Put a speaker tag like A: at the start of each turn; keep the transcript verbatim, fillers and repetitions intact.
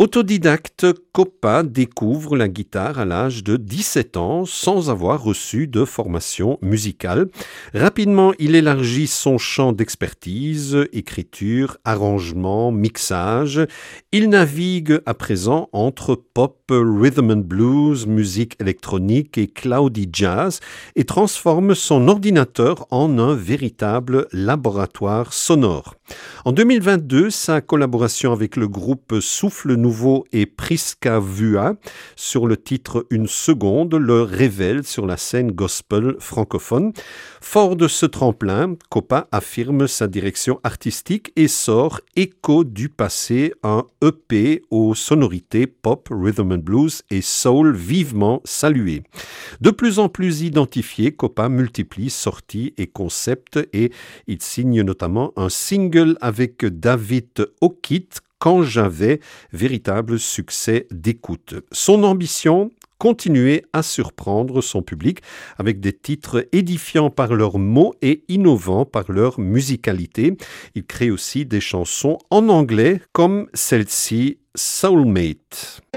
A: Autodidacte, Copa découvre la guitare à l'âge de dix-sept ans sans avoir reçu de formation musicale. Rapidement, il élargit son champ d'expertise, écriture, arrangement, mixage. Il navigue à présent entre pop, rhythm and blues, musique électronique et cloudy jazz et transforme son ordinateur en un véritable laboratoire sonore. En deux mille vingt-deux, sa collaboration avec le groupe Souffle Nouveau et Prisca Vua sur le titre Une seconde le révèle sur la scène gospel francophone. Fort de ce tremplin, Copa affirme sa direction artistique et sort Écho du passé, un E P aux sonorités pop, rhythm and blues et soul vivement salué. De plus en plus identifié, Copa multiplie sorties et concepts et il signe notamment un single avec David O'Keefe, Quand j'avais, véritable succès d'écoute. Son ambition, continuer à surprendre son public avec des titres édifiants par leurs mots et innovants par leur musicalité. Il crée aussi des chansons en anglais comme celle-ci, Soulmate.